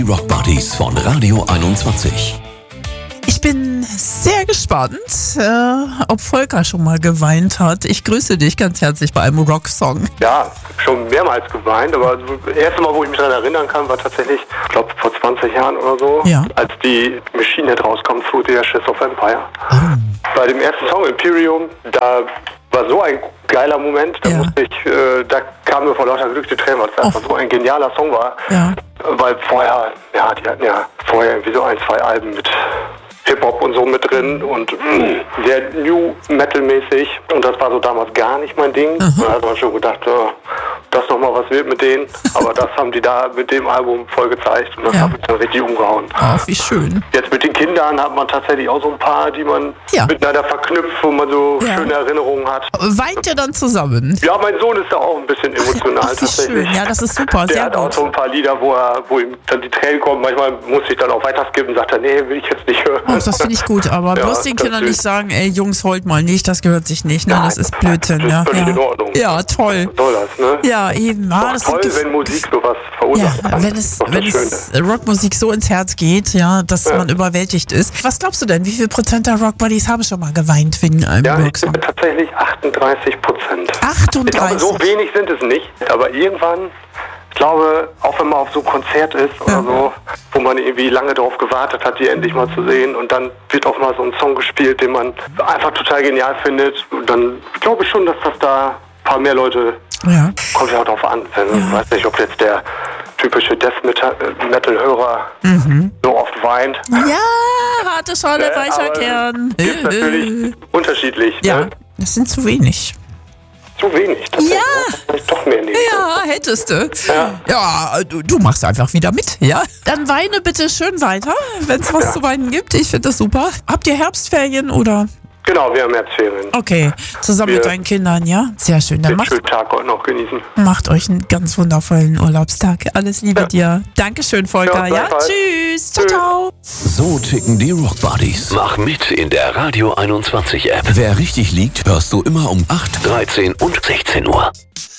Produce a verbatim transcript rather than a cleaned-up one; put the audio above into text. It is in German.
Rock Buddies von Radio einundzwanzig. Ich bin sehr gespannt, äh, ob Volker schon mal geweint hat. Ich grüße dich ganz herzlich bei einem Rocksong. Ja, schon mehrmals geweint, aber das erste Mal, wo ich mich daran erinnern kann, war tatsächlich, ich glaube, vor zwanzig Jahren oder so, ja. als die Machine Head rauskam, Through the Ashes of Empire. Oh. Bei dem ersten Song, Imperium, da war so ein geiler Moment, da ja. musste ich, äh, da kam mir vor lauter Glück die Tränen, weil es einfach so ein genialer Song war. Ja. Weil vorher, ja, die hatten ja vorher irgendwie so ein, zwei Alben mit Hip-Hop und so mit drin und mh, sehr New Metal-mäßig, und das war so damals gar nicht mein Ding. Mhm. Da hat man schon gedacht, oh, das nochmal was wird mit denen, aber das haben die da mit dem Album voll gezeigt und das ja. hat mich dann richtig umgehauen. Oh, wie schön. Jetzt mit den Kindern hat man tatsächlich auch so ein paar, die man ja. miteinander verknüpft, wo man so ja. schöne Erinnerungen hat. Weint ihr dann zusammen? Ja, mein Sohn ist da auch ein bisschen emotional. Ach, wie tatsächlich. Schön. Ja, das ist super, Der sehr hat gut. auch so ein paar Lieder, wo er, wo ihm dann die Tränen kommen. Manchmal muss ich dann auch weiter skippen, sagt er, nee, will ich jetzt nicht hören. Oh, das finde ich gut, aber ja, bloß den Kindern nicht sagen, ey Jungs, heult mal nicht, das gehört sich nicht, ne? Nein, Das ist Blödsinn, das ist ja. völlig Ja. in Ordnung. Ja, toll. Soll das, ne? Ja, eben. Ah, das toll, ist wenn Musik sowas verursacht. Ja, wenn es, wenn es Rockmusik so ins Herz geht, ja, dass ja. man überwältigt ist. Was glaubst du denn, wie viel Prozent der Rock Buddies haben schon mal geweint wegen einem ja, Rocksong? Ja, tatsächlich achtunddreißig Prozent. achtunddreißig? Ich glaube, so wenig sind es nicht, aber irgendwann, ich glaube, auch wenn man auf so ein Konzert ist oder ja. so, wo man irgendwie lange darauf gewartet hat, die endlich mal zu sehen, und dann wird auch mal so ein Song gespielt, den man einfach total genial findet, und dann glaube ich schon, dass das da ein paar mehr Leute, ja. kommt ja auch drauf an. Wenn, ja. Ich weiß nicht, ob jetzt der typische Death-Metal-Hörer mhm. so oft weint. Ja, harte Schale, äh, weicher Kern. Ist natürlich unterschiedlich. Ja, ne? Das sind zu wenig. Zu wenig. Ja. Ich doch mehr nehmen. Ja, hättest du. Ja, ja du, du machst einfach wieder mit, ja? Dann weine bitte schön weiter, wenn es was ja. zu weinen gibt. Ich finde das super. Habt ihr Herbstferien oder? Genau, wir haben Herbstferien. Okay, zusammen wir mit deinen Kindern, ja? Sehr schön. Dann den macht, schönen Tag heute noch genießen. Macht euch einen ganz wundervollen Urlaubstag. Alles Liebe ja. dir. Dankeschön, Volker. Ja, ja tschüss. Ciao, ciao. So ticken die Rock Buddies. Mach mit in der Radio einundzwanzig App. Wer richtig liegt, hörst du immer um acht, dreizehn und sechzehn Uhr.